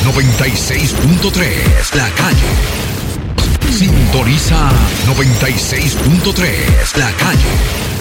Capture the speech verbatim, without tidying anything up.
noventa y seis punto tres, La Calle. Sintoniza noventa y seis punto tres, La Calle.